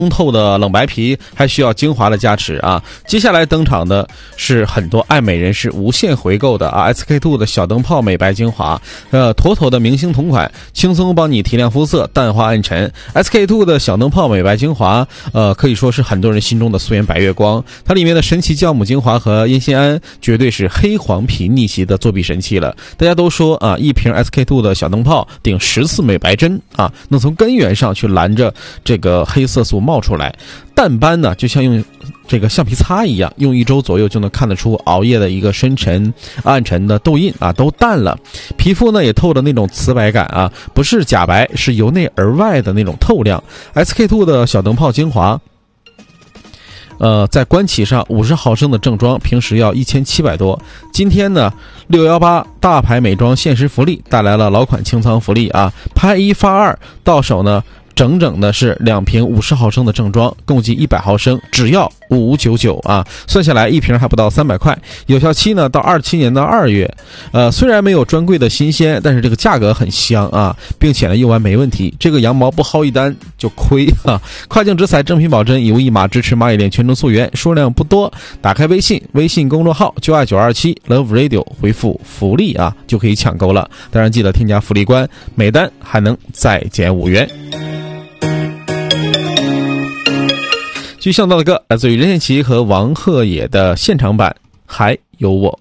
透的冷白皮，还需要精华的加持啊。接下来登场的是很多爱美人士无限回购的啊 SK-II 的小灯泡美白精华，妥妥的明星同款，轻松帮你提亮肤色，淡化暗沉。SK-II 的小灯泡美白精华，可以说是很多人心中的素颜白月光。它里面的神奇酵母精华和烟酰胺，绝对是黑黄皮逆袭的作弊神器了。大家都说啊，一瓶 SK-II 的小灯泡顶10次美白针啊，能从根源上去拦着这个黑色素冒出来。淡斑呢，就像用这个橡皮擦一样，用1周左右就能看得出熬夜的一个深沉暗沉的痘印啊都淡了，皮肤呢也透着那种瓷白感啊，不是假白，是由内而外的那种透亮。SK-II 的小灯泡精华在官旗上50毫升的正装平时要1700多，今天呢618大牌美妆限时福利带来了老款清仓福利啊，拍1发2，到手呢整整的是2瓶50毫升的正装，共计100毫升，只要599啊，算下来一瓶还不到300块，有效期呢到27年的2月。虽然没有专柜的新鲜，但是这个价格很香啊，并且呢用完没问题，这个羊毛不薅一单就亏啊。跨境直采正品保真，有1码支持蚂蚁链全程溯源，数量不多，打开微信公众号就爱927 Love Radio 回复福利啊，就可以抢购了。当然记得添加福利关，每单还能再减5元。继续上到的歌来自于任贤齐和王鹤野的现场版《还有我》。